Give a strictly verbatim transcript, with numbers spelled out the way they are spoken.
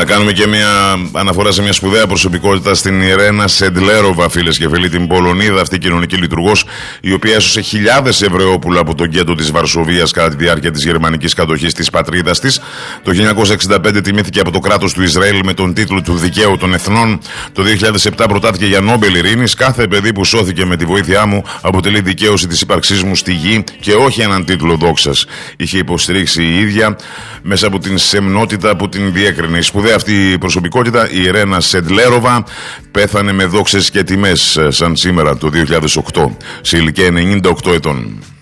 κάνουμε και μια αναφορά σε μια σπουδαία προσωπικότητα, στην Ιρένα Σεντλέροβα, φίλες και φίλοι, την Πολωνίδα αυτή κοινωνική λειτουργός, η οποία έσωσε χιλιάδες Εβραιόπουλα από τον γκέτο της Βαρσοβίας κατά τη διάρκεια της γερμανικής κατοχής της πατρίδας της. Το χίλια εννιακόσια εξήντα πέντε τιμήθηκε από το κράτος του Ισραήλ με τον τίτλο του Δικαίου των Εθνών. Το δύο χιλιάδες επτά προτάθηκε για Νόμπελ Ειρήνης. Κάθε παιδί που σώθηκε με τη βοήθειά μου αποτελεί δικαίωση της ύπαρξής μου στη γη και όχι έναν τίτλο δόξας, είχε υποστηρίξει η ίδια μέσα από την σεμνότητα που την διέκρινε. Η σπουδαία αυτή η προσωπικότητα, η Ιρένα Σεντλέροβα, πέθανε με δόξες και τιμές σαν σήμερα το δύο χιλιάδες οκτώ, σε ηλικία ενενήντα οκτώ ετών.